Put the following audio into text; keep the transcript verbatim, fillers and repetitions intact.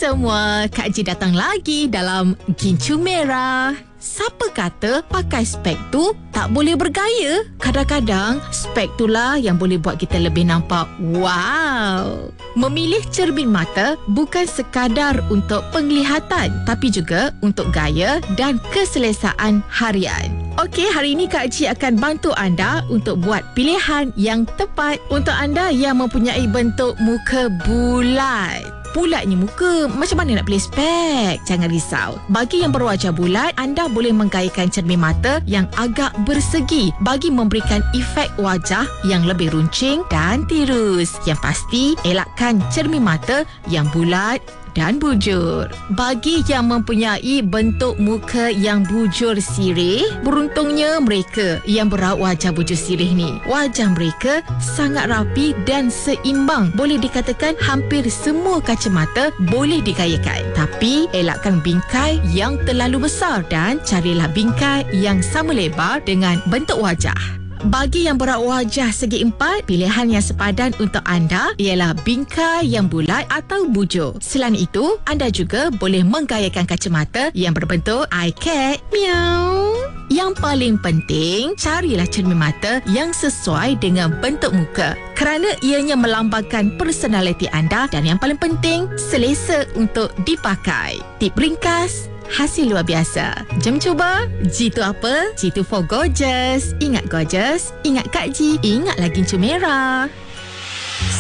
semua, Kak Ji datang lagi dalam Gincu Merah. Siapa kata pakai spek tu tak boleh bergaya? Kadang-kadang spek itulah yang boleh buat kita lebih nampak wow. Memilih cermin mata bukan sekadar untuk penglihatan, tapi juga untuk gaya dan keselesaan harian. Okey, hari ini Kak Ji akan bantu anda untuk buat pilihan yang tepat untuk anda yang mempunyai bentuk muka bulat. Bulatnya muka, macam mana nak pilih spek? Jangan risau. Bagi yang berwajah bulat, anda boleh menggayakan cermin mata yang agak bersegi bagi memberikan efek wajah yang lebih runcing dan tirus. Yang pasti, elakkan cermin mata yang bulat dan bujur. Bagi yang mempunyai bentuk muka yang bujur sirih, beruntungnya mereka yang berawak wajah bujur sirih ni. Wajah mereka sangat rapi dan seimbang. Boleh dikatakan hampir semua kacamata boleh digayakan. Tapi elakkan bingkai yang terlalu besar dan carilah bingkai yang sama lebar dengan bentuk wajah. Bagi yang berawak wajah segi empat, pilihan yang sepadan untuk anda ialah bingkai yang bulat atau bujur. Selain itu, anda juga boleh menggayakan kacamata yang berbentuk eye cat. Miau. Yang paling penting, carilah cermin mata yang sesuai dengan bentuk muka, kerana ianya melambangkan personaliti anda dan yang paling penting, selesa untuk dipakai. Tip ringkas, hasil luar biasa. Jom cuba. G tu apa? G tu for gorgeous. Ingat gorgeous, ingat Kak Ji, ingat lagi Gincu Merah.